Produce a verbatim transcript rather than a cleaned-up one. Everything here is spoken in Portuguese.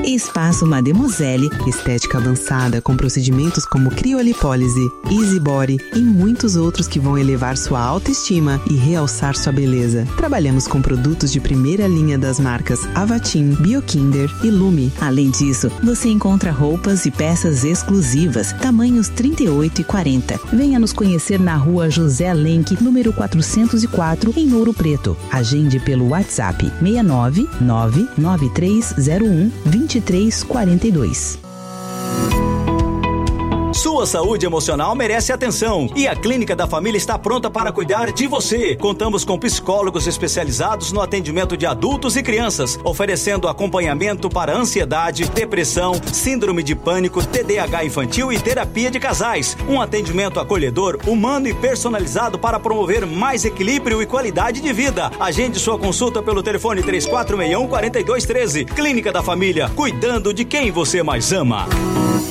Espaço Mademoiselle, estética avançada com procedimentos como criolipólise, easy body e muitos outros que vão elevar sua autoestima e realçar sua beleza. Trabalhamos com produtos de primeira linha das marcas Avatim, Biokinder e Lume. Além disso, você encontra roupas e peças exclusivas, tamanhos trinta e oito e quarenta. Venha nos conhecer na rua José Lenk, número quatrocentos e quatro, em Ouro Preto. Agende pelo WhatsApp seis nove nove nove três zero um dois três quatro dois. Sua saúde emocional merece atenção e a Clínica da Família está pronta para cuidar de você. Contamos com psicólogos especializados no atendimento de adultos e crianças, oferecendo acompanhamento para ansiedade, depressão, síndrome de pânico, T D A H infantil e terapia de casais. Um atendimento acolhedor, humano e personalizado para promover mais equilíbrio e qualidade de vida. Agende sua consulta pelo telefone três quatro seis um, quatro dois um três. Clínica da Família, cuidando de quem você mais ama.